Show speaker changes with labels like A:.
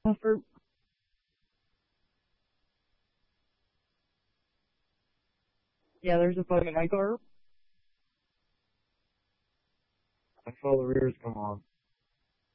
A: Offer. Yeah, there's a fucking night car. I saw the rears come on.